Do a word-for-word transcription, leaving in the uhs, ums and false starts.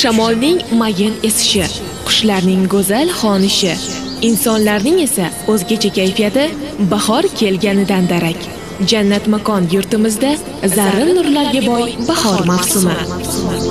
Shamolning mayin esishi, qushlarning go'zal xonishi, insonlarning esa o'zgacha kayfiyati bahor kelganidan darak. Jannat makon yurtimizda zarrin nurlarga boy bahor mavsumi.